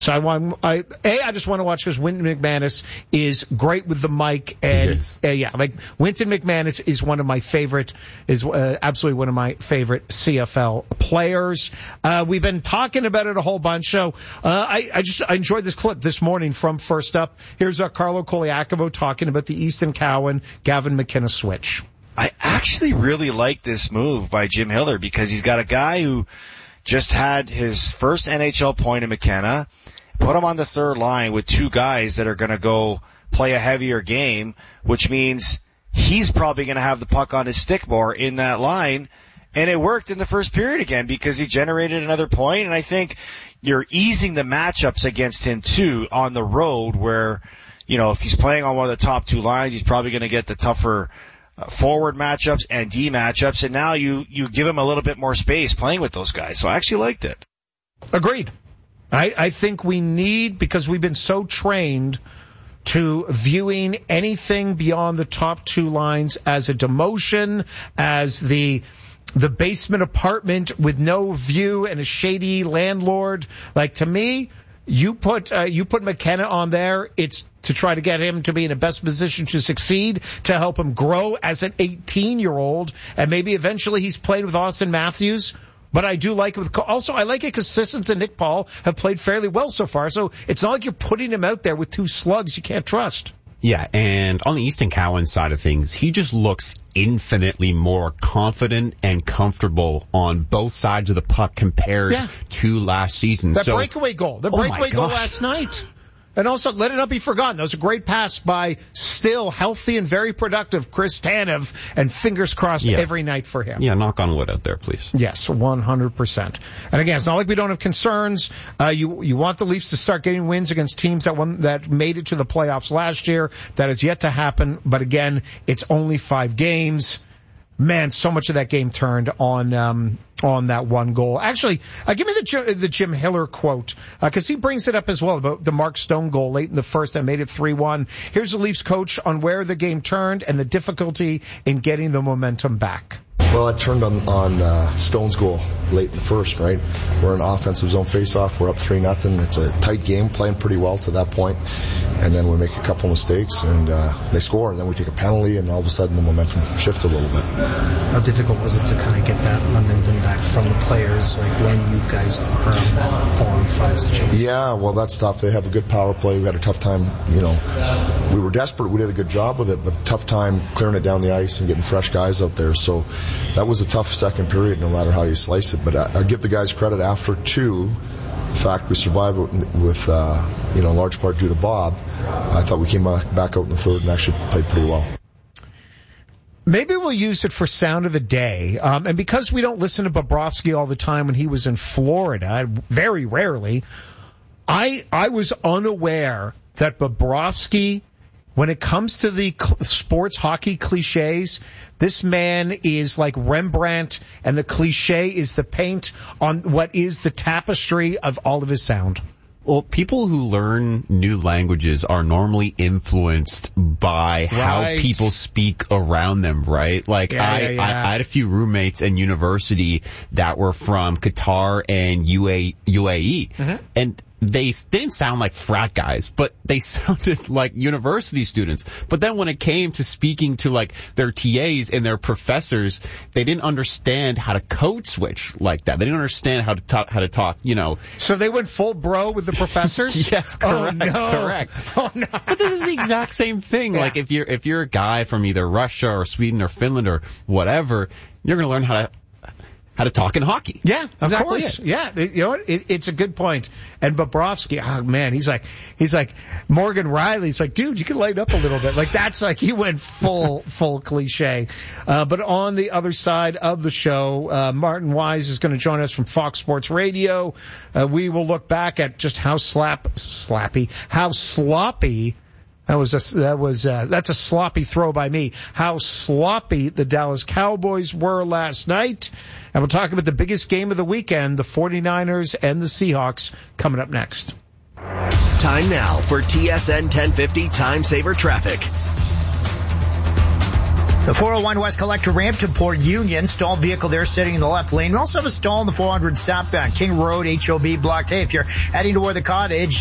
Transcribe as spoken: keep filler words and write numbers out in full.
So I want, I, A, I just want to watch because Wynton McManus is great with the mic, and uh, yeah, like Wynton McManus is one of my favorite, is uh, absolutely one of my favorite C F L players. Uh, we've been talking about it a whole bunch, so uh, I, I just I enjoyed this clip this morning from First Up. Here's uh, Carlo Koliakovo talking about the Easton Cowan Gavin McKenna switch. I actually really like this move by Jim Hiller because he's got a guy who just had his first N H L point in McKenna, put him on the third line with two guys that are going to go play a heavier game, which means he's probably going to have the puck on his stick more in that line. And it worked in the first period again because he generated another point. And I think you're easing the matchups against him too on the road where, you know, if he's playing on one of the top two lines, he's probably going to get the tougher Uh, forward matchups and D matchups, and now you, you give him a little bit more space playing with those guys. So I actually liked it. Agreed. I, I think we need, because we've been so trained to viewing anything beyond the top two lines as a demotion, as the the basement apartment with no view and a shady landlord. Like, to me, you put uh, you put McKenna on there, it's to try to get him to be in the best position to succeed, to help him grow as an eighteen-year-old, and maybe eventually he's played with Austin Matthews. But I do like it with, also I like it because Sissons and Nick Paul have played fairly well so far, so it's not like you're putting him out there with two slugs you can't trust. Yeah, and on the Easton Cowan side of things, he just looks infinitely more confident and comfortable on both sides of the puck compared yeah. to last season. That so, breakaway goal, the oh breakaway goal last night. And also, let it not be forgotten, that was a great pass by still healthy and very productive Chris Tanev, and fingers crossed yeah. every night for him. Yeah, knock on wood out there, please. Yes, one hundred percent. And again, it's not like we don't have concerns. Uh, you, you want the Leafs to start getting wins against teams that won, that made it to the playoffs last year. That is yet to happen. But again, it's only five games. Man, so much of that game turned on um on that one goal. Actually, uh, give me the the Jim Hiller quote, because uh, he brings it up as well about the Mark Stone goal late in the first that made it three one. Here's the Leafs coach on where the game turned and the difficulty in getting the momentum back. Well, it turned on, on uh, Stone's goal late in the first, right? We're in offensive zone face-off. We're up three nothing. It's a tight game, playing pretty well to that point. And then we make a couple mistakes, and uh, they score. And then we take a penalty, and all of a sudden the momentum shifted a little bit. How difficult was it to kind of get that momentum back from the players, like when you guys are on that four on five situation? Yeah, well, that's tough. They have a good power play. We had a tough time, you know. We were desperate. We did a good job with it, but tough time clearing it down the ice and getting fresh guys out there. So that was a tough second period, no matter how you slice it. But I, I give the guys credit after two. The fact we survived with, uh, you know, in large part due to Bob. I thought we came back out in the third and actually played pretty well. Maybe we'll use it for sound of the day. Um, and because we don't listen to Bobrovsky all the time when he was in Florida, very rarely, I I was unaware that Bobrovsky, when it comes to the cl- sports hockey cliches, this man is like Rembrandt, and the cliche is the paint on what is the tapestry of all of his sound. Well, people who learn new languages are normally influenced by right. how people speak around them, right? Like, yeah, I, yeah, yeah. I, I had a few roommates in university that were from Qatar and U A, U A E, mm-hmm. and they didn't sound like frat guys, but they sounded like university students. But then when it came to speaking to like their T As and their professors, they didn't understand how to code switch like that. They didn't understand how to talk, how to talk, you know. So they went full bro with the professors? Yes, correct, oh, no. correct. Oh, no. But this is the exact same thing. Yeah. Like if you're, if you're a guy from either Russia or Sweden or Finland or whatever, you're going to learn how to How to talk in hockey. Yeah, of exactly course. It. Yeah, you know what? It, it's a good point. And Bobrovsky, oh man, he's like, he's like Morgan Riley's like, dude, you can light up a little bit. Like that's like he went full, full cliche. Uh, but on the other side of the show, uh, Martin Wise is going to join us from Fox Sports Radio. Uh, we will look back at just how slap, slappy, how sloppy. That was a, that was uh, that's a sloppy throw by me. How sloppy the Dallas Cowboys were last night. And we'll talk about the biggest game of the weekend, the 49ers and the Seahawks, coming up next. Time now for T S N ten fifty Time Saver Traffic. The four oh one West Collector ramp to Port Union. Stalled vehicle there sitting in the left lane. We also have a stall in the four hundred southbound. King Road, H O B blocked. Hey, if you're heading toward the cottage,